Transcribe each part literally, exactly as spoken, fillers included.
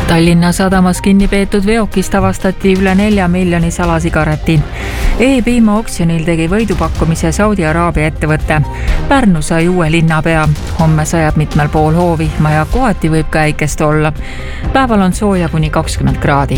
Tallinna sadamas kinni peetud veokist avastati üle nelja miljoni salasigareti. E-piima oksjonil tegi võidupakkumise Saudi Araabia ettevõte. Pärnu sai uue linnapea. Homme sajab mitmel pool hoovihma ja kohati võib ka äikest olla. Päeval on sooja kuni kakskümmend kraadi.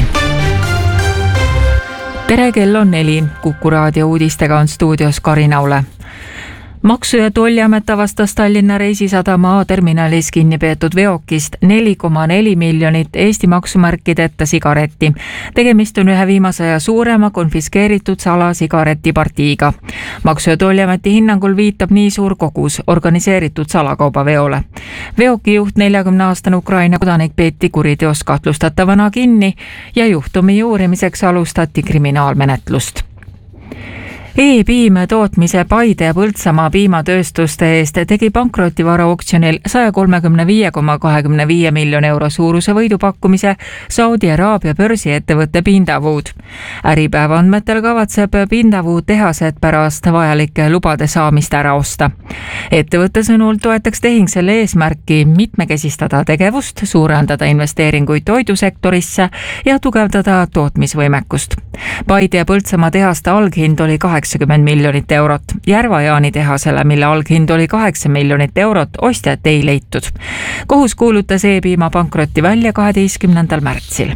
Tere, kell on neli. Kuku raadio uudistega on stuudios Karin Aule. Maksu- ja Tolliamet avastas Tallinna Reisisadama A-terminalis kinni peetud veokist neli koma neli miljonit Eesti maksumärkideta sigaretti. Tegemist on ühe viimase aja suurema konfiskeeritud salasigaretipartiiga. Maksu- ja Tolliameti hinnangul viitab nii suur kogus organiseeritud salakaubaveole. Veoki juht neljakümne-aastane Ukraina kodanik peeti kuriteos kahtlustatavana kinni ja juhtumi uurimiseks alustati kriminaalmenetlust. E-piime tootmise Paide ja Põltsamaa piimatööstuste eest tegi pankrotivara oksjonil sada kolmekümne viis koma kakskümmend viis miljoni euro suuruse võidupakkumise Saudi Araabia börsiettevõtte Pindawood. Äripäeva andmetel kavatseb Pindawood tehased pärast vajalike lubade saamist ära osta. Ettevõtte sõnul toetaks tehing selle eesmärki mitmekesistada tegevust, suurendada investeeringuid toidusektorisse ja tugevdada tootmisvõimekust. Paide ja Põltsamaa tehaste alghind oli kaheksakümmend miljonit eurot. Järva-Jaani tehasele, mille alghind oli kaheksa miljonit eurot, ostjat ei leitud. Kohus kuulutas E-piima pankroti välja kaheteistkümnendal märtsil.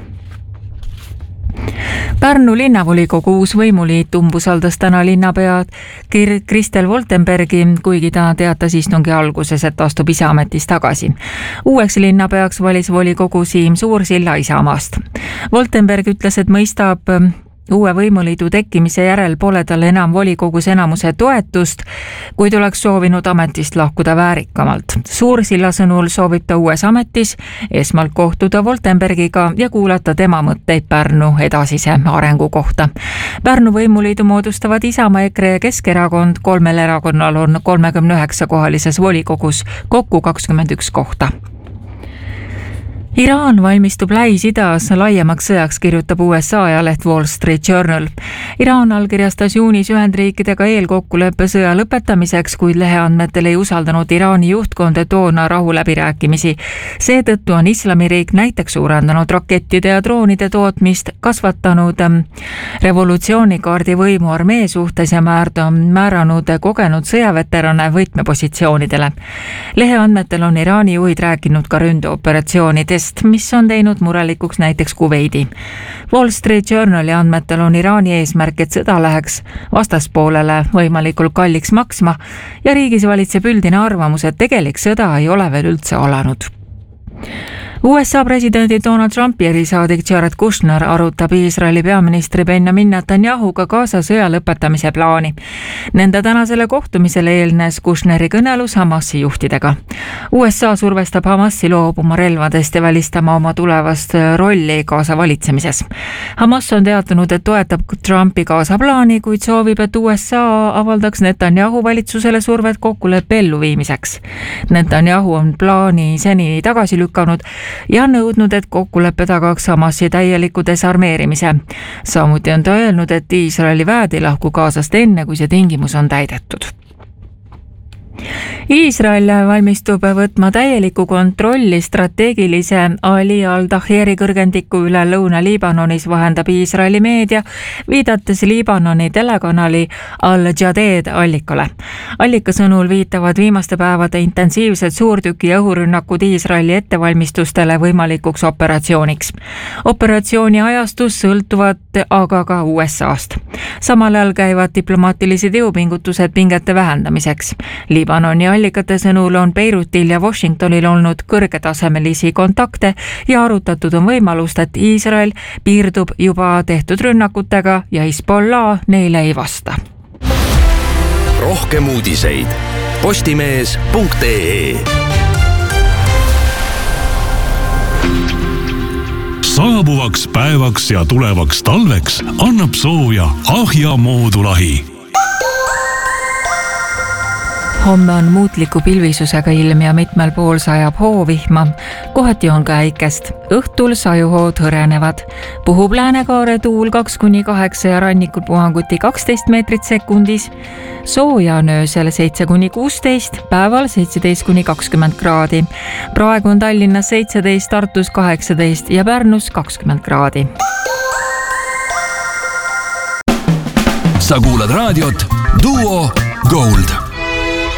Pärnu linnavolikogu uus võimuliit umbusaldas täna linnapead Kristel Woltenbergi, kuigi ta teatas istungi alguses, et astub ise ametis tagasi. Uueks linnapeaks valis volikogu Siim Suursilla Isamaast. Woltenberg ütles, et mõistab uue võimuliidu tekkimise järel pole tal enam volikogus enamuse toetust, kuid oleks soovinud ametist lahkuda väärikamalt. Suursilla sõnul soovib ta uues ametis esmalt kohtuda Woltenbergiga ja kuulata tema mõtteid Pärnu edasise arengu kohta. Pärnu võimuliidu moodustavad Isamaa, EKRE ja Keskerakond. Kolmel erakonnal on kolmekümne üheksa kohalises volikogus kokku kakskümmend üks kohta. Iraan valmistub Lähis-Idas laiemaks sõjaks, kirjutab U S A ajaleht Wall Street Journal. Iraan allkirjastas juunis Ühendriikidega eelkokkuleppe sõja lõpetamiseks, kuid leheandmetel ei usaldanud Iraani juhtkond toona rahuläbirääkimisi. Seetõttu on Islamiriik näiteks suurendanud rakettide ja droonide tootmist, kasvatanud revolutsioonikaardi võimu armee suhtes ja määranud kogenud sõjaveterane võtmepositsioonidele. Leheandmetel on Iraani juhid rääkinud ka ründeoperatsioonidest, mis on teinud murelikuks näiteks Kuveidi. Wall Street Journali andmetel on Iraani eesmärk, et sõda läheks vastaspoolele võimalikult kalliks maksma ja riigis valitseb üldine arvamus, et tegelik sõda ei ole veel üldse alanud. U S A presidendi Donald Trumpi erisaadik Jared Kushner arutab Iisraeli peaministri Benjamin Netanyahuga Gaza sõja lõpetamise plaani. Nende tänasele kohtumisele eelnes Kushneri kõnelus Hamasi juhtidega. U S A survestab Hamasi loobuma relvadest ja välistama oma tulevast rolli Gaza valitsemises. Hamas on teatanud, et toetab Trumpi Gaza plaani, kuid soovib, et U S A avaldaks Netanyahu valitsusele survet kokkuleppe elluviimiseks. Netanyahu on plaani seni tagasi lükanud ja nõudnud, et kokkuleppe tagaks Hamasi täieliku desarmeerimise. Samuti on ta öelnud, et Iisraeli väed ei lahku Gazast enne, kui see tingimus on täidetud. Iisrael valmistub võtma täielikku kontrolli strateegilise Ali al-Dahheri kõrgendiku üle Lõuna-Liibanonis, vahendab Iisraeli meedia, viidates Liibanoni telekanali Al-Jaded allikale. Allika sõnul viitavad viimaste päevade intensiivsed suurtüki ja õhurünnakud Iisraeli ettevalmistustele võimalikuks operatsiooniks. Operatsiooni ajastus sõltuvad aga ka U S A-st. Samal ajal käivad diplomaatilised jõupingutused pingete vähendamiseks. Liibanoni allikate sõnul on Beirutil ja Washingtonil olnud kõrgetasemelisi kontakte ja arutatud on võimalust, et Iisrael piirdub juba tehtud rünnakutega ja Hezbollah neile ei vasta. Rohkem uudiseid postimees punkt ee. Saabuvaks päevaks ja tulevaks talveks annab sooja Ahja moodulahi. homme on muutliku pilvisusega ilm ja mitmel pool sajab hoovihma, kohati on ka äikest. Õhtul sajuhood hõrenevad. Puhub läänekaare tuul kaks kuni kaheksa ja rannikul puhanguti kaksteist meetrit sekundis. Sooja on öösel seitse kuni kuusteist, päeval seitseteist kuni kakskümmend kraadi. Praegu on Tallinnas seitseteist, Tartus kaheksateist ja Pärnus kakskümmend kraadi. Sa kuulad raadiot Duo Gold.